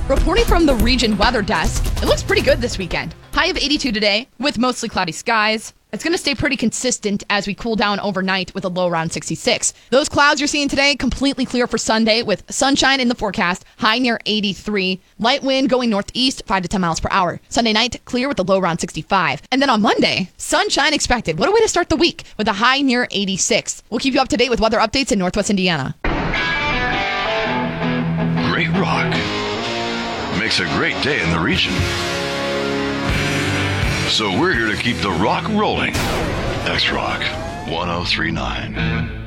Reporting from the region weather desk, it looks pretty good this weekend. High of 82 today with mostly cloudy skies. It's going to stay pretty consistent as we cool down overnight with a low around 66. Those clouds you're seeing today completely clear for Sunday with sunshine in the forecast, high near 83. Light wind going northeast, 5 to 10 miles per hour. Sunday night, clear with a low around 65. And then on Monday, sunshine expected. What a way to start the week with a high near 86. We'll keep you up to date with weather updates in Northwest Indiana. Great rock makes a great day in the region. So we're here to keep the rock rolling. X-Rock 1039.